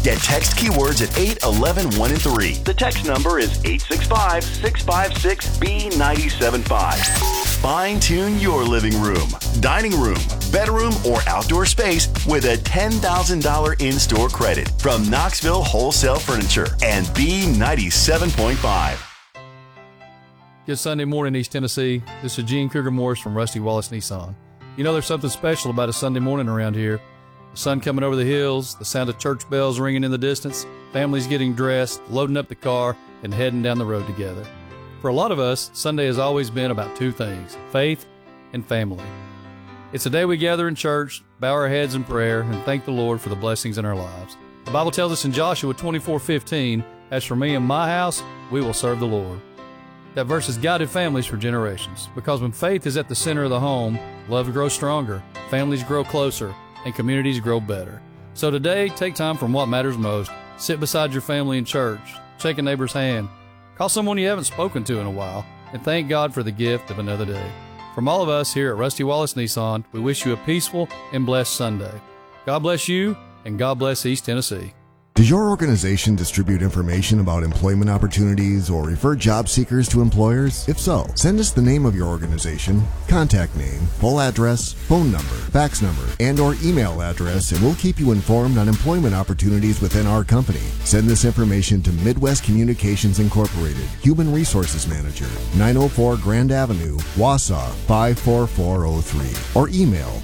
Get text keywords at 811 1 and 3. The text number is 865-656-B975. Fine-tune your living room, dining room, bedroom, or outdoor space with a $10,000 in-store credit from Knoxville Wholesale Furniture and B97.5. Good Sunday morning, East Tennessee. This is Gene Kruger Morris from Rusty Wallace Nissan. You know there's something special about a Sunday morning around here. The sun coming over the hills, the sound of church bells ringing in the distance, families getting dressed, loading up the car, and heading down the road together. For a lot of us, Sunday has always been about two things, faith and family. It's a day we gather in church, bow our heads in prayer, and thank the Lord for the blessings in our lives. The Bible tells us in Joshua 24:15, "As for me and my house, we will serve the Lord." That verse has guided families for generations, because when faith is at the center of the home, love grows stronger, families grow closer, and communities grow better. So today, take time from what matters most. Sit beside your family in church, shake a neighbor's hand, call someone you haven't spoken to in a while, and thank God for the gift of another day. From all of us here at Rusty Wallace Nissan, we wish you a peaceful and blessed Sunday. God bless you, and God bless East Tennessee. Does your organization distribute information about employment opportunities or refer job seekers to employers? If so, send us the name of your organization, contact name, full address, phone number, fax number, and or email address, and we'll keep you informed on employment opportunities within our company. Send this information to Midwest Communications Incorporated, Human Resources Manager, 904 Grand Avenue, Wausau 54403, or email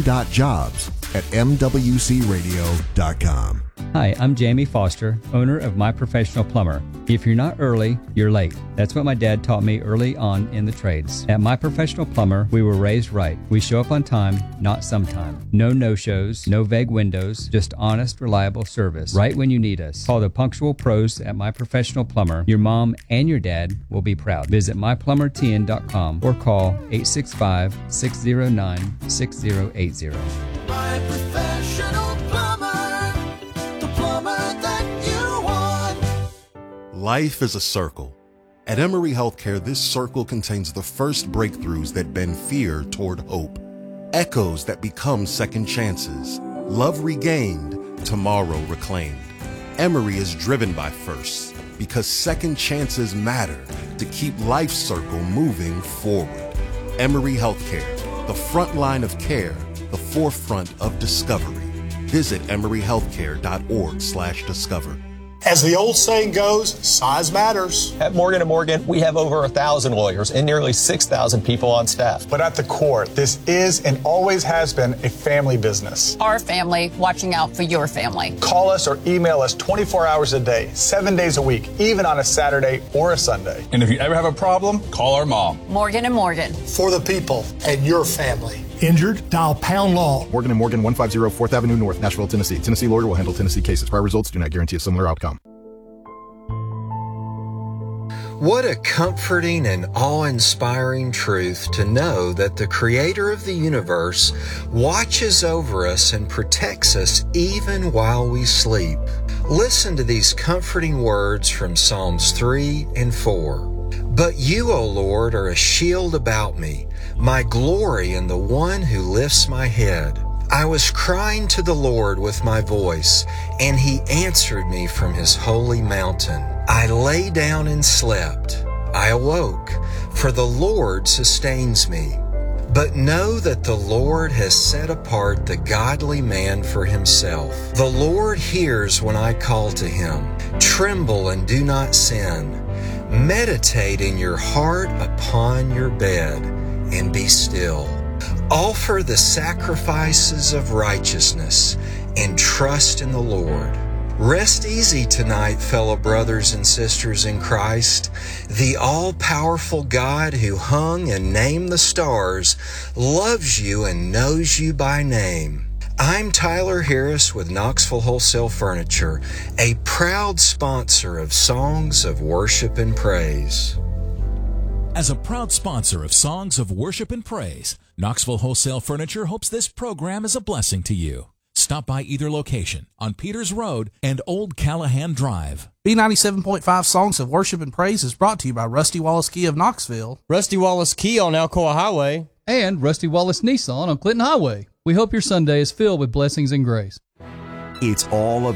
open.jobs@mwcradio.com. Hi, I'm Jamie Foster, owner of My Professional Plumber. If you're not early, you're late. That's what my dad taught me early on in the trades. At My Professional Plumber, we were raised right. We show up on time, not sometime. No no-shows, no vague windows, just honest, reliable service. Right when you need us. Call the punctual pros at My Professional Plumber. Your mom and your dad will be proud. Visit myplumbertn.com or call 865-609-6080. My Professional Plumber, the plumber that you want. Life is a circle. At Emory Healthcare, this circle contains the first breakthroughs that bend fear toward hope, echoes that become second chances, love regained, tomorrow reclaimed. Emory is driven by firsts because second chances matter to keep life's circle moving forward. Emory Healthcare, the front line of care, the forefront of discovery. Visit emoryhealthcare.org/discover. As the old saying goes, size matters. At Morgan & Morgan, we have over 1,000 lawyers and nearly 6,000 people on staff. But at the core, this is and always has been a family business. Our family watching out for your family. Call us or email us 24 hours a day, 7 days a week, even on a Saturday or a Sunday. And if you ever have a problem, call our mom. Morgan & Morgan. For the people and your family. Injured? Dial pound law. Morgan & Morgan, 150 4th Avenue North, Nashville, Tennessee. Tennessee lawyer will handle Tennessee cases. Prior results do not guarantee a similar outcome. What a comforting and awe-inspiring truth to know that the Creator of the universe watches over us and protects us even while we sleep. Listen to these comforting words from Psalms 3 and 4. But you, O Lord, are a shield about me, my glory and the one who lifts my head. I was crying to the Lord with my voice, and he answered me from his holy mountain. I lay down and slept. I awoke, for the Lord sustains me. But know that the Lord has set apart the godly man for himself. The Lord hears when I call to him. Tremble and do not sin. Meditate in your heart upon your bed, and be still. Offer the sacrifices of righteousness and trust in the Lord. Rest easy tonight, fellow brothers and sisters in Christ. The all-powerful God who hung and named the stars loves you and knows you by name. I'm Tyler Harris with Knoxville Wholesale Furniture, a proud sponsor of Songs of Worship and Praise. As a proud sponsor of Songs of Worship and Praise, Knoxville Wholesale Furniture hopes this program is a blessing to you. Stop by either location on Peters Road and Old Callahan Drive. B97.5 Songs of Worship and Praise is brought to you by Rusty Wallace Kia of Knoxville, Rusty Wallace Kia on Alcoa Highway, and Rusty Wallace Nissan on Clinton Highway. We hope your Sunday is filled with blessings and grace. It's all